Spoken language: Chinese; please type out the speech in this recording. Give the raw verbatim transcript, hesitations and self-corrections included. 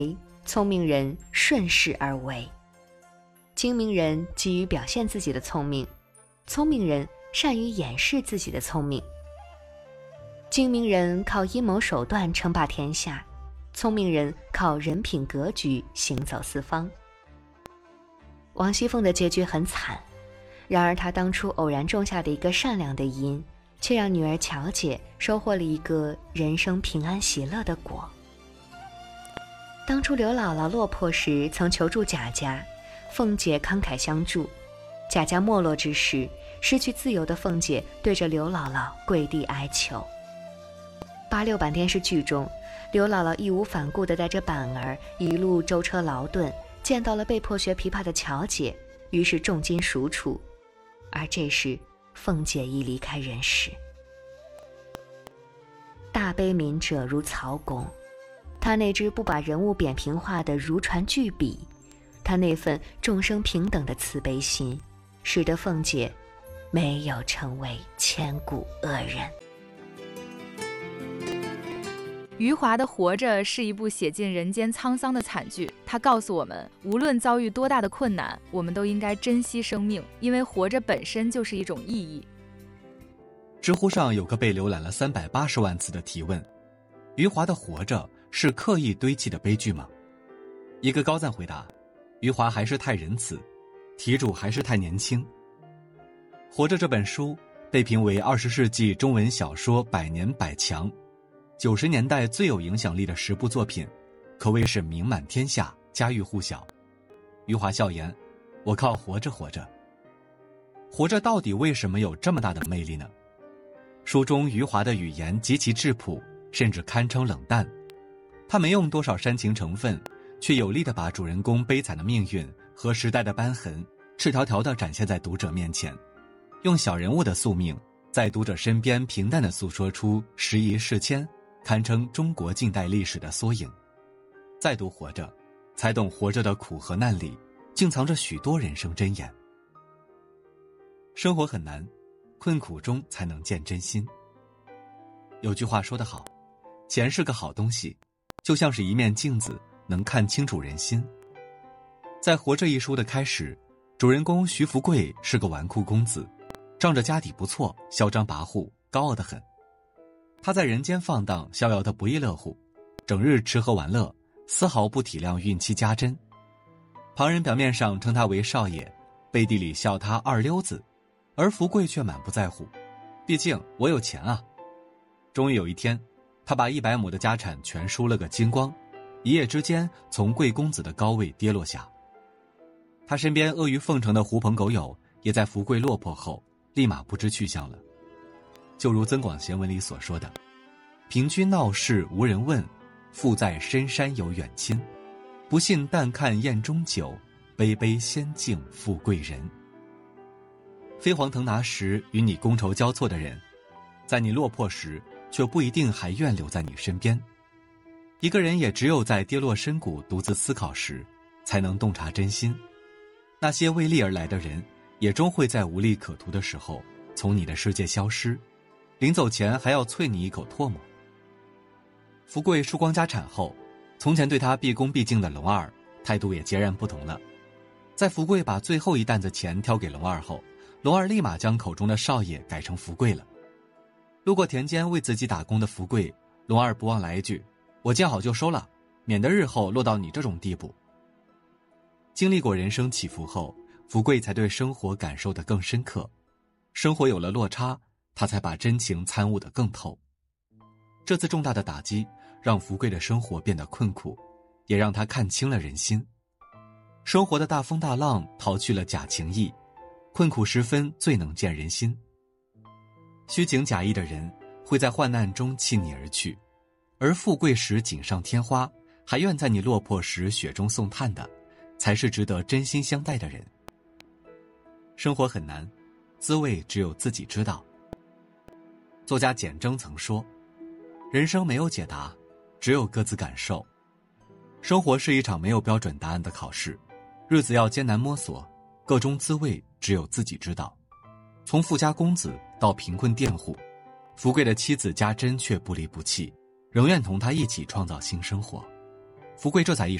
聪明人顺势而为。精明人急于表现自己的聪明，聪明人善于掩饰自己的聪明。精明人靠阴谋手段称霸天下，聪明人靠人品格局行走四方。王熙凤的结局很惨，然而她当初偶然种下的一个善良的因，却让女儿巧姐收获了一个人生平安喜乐的果。当初刘姥姥落魄时曾求助贾家，凤姐慷慨相助。贾家没落之时，失去自由的凤姐对着刘姥姥跪地哀求。八六版电视剧中，刘姥姥义无反顾地带着板儿一路舟车劳顿，见到了被迫学琵琶的巧姐，于是重金赎处。而这时凤姐已离开人世。大悲悯者如曹公，他那支不把人物扁平化的如传巨笔，他那份众生平等的慈悲心，使得凤姐没有成为千古恶人。 余华的《活着》是一部写尽人间沧桑的惨剧，它告诉我们，无论遭遇多大的困难，我们都应该珍惜生命，因为活着本身就是一种意义。 知乎上有个被浏览了三百八十万次的提问：余华的《活着》是刻意堆砌的悲剧吗？一个高赞回答：余华还是太仁慈，题主还是太年轻。《活着》这本书被评为二十世纪中文小说百年百强，九十年代最有影响力的十部作品，可谓是名满天下，家喻户晓。余华笑言：我靠活着活着。活着到底为什么有这么大的魅力呢？书中余华的语言极其质朴，甚至堪称冷淡。他没用多少煽情成分，却有力地把主人公悲惨的命运和时代的瘢痕赤条条地展现在读者面前，用小人物的宿命在读者身边平淡地诉说出时移世迁，堪称中国近代历史的缩影。再读活着，才懂活着的苦和难里竟藏着许多人生箴言。生活很难，困苦中才能见真心。有句话说得好，钱是个好东西，就像是一面镜子，能看清楚人心。在《活着》一书的开始，主人公徐福贵是个纨绔公子，仗着家底不错，嚣张跋扈，高傲得很。他在人间放荡，逍遥得不亦乐乎，整日吃喝玩乐，丝毫不体谅孕期家珍。旁人表面上称他为少爷，背地里笑他二溜子，而福贵却满不在乎，毕竟我有钱啊。终于有一天，他把一百亩的家产全输了个精光，一夜之间从贵公子的高位跌落下。他身边阿谀奉承的狐朋狗友也在福贵落魄后立马不知去向了。就如增广贤文里所说的，平居闹市无人问，富在深山有远亲，不信但看宴中酒，杯杯先敬富贵人。飞黄腾达时与你觥筹交错的人，在你落魄时却不一定还愿留在你身边。一个人也只有在跌落深谷独自思考时，才能洞察真心。那些为利而来的人，也终会在无利可图的时候从你的世界消失，临走前还要啐你一口唾沫。福贵输光家产后，从前对他毕恭毕敬的龙二态度也截然不同了。在福贵把最后一担子钱挑给龙二后，龙二立马将口中的少爷改成福贵了。路过田间为自己打工的福贵，龙二不忘来一句：我见好就收了，免得日后落到你这种地步。经历过人生起伏后，福贵才对生活感受得更深刻，生活有了落差，他才把真情参悟得更透。这次重大的打击让福贵的生活变得困苦，也让他看清了人心。生活的大风大浪淘去了假情意，困苦时分最能见人心。虚情假意的人会在患难中弃你而去，而富贵时锦上添花，还愿在你落魄时雪中送炭的，才是值得真心相待的人。生活很难，滋味只有自己知道。作家简征曾说，人生没有解答，只有各自感受。生活是一场没有标准答案的考试，日子要艰难摸索，各中滋味只有自己知道。从富家公子到贫困佃户，福贵的妻子家珍却不离不弃，仍愿同他一起创造新生活。 福贵这才意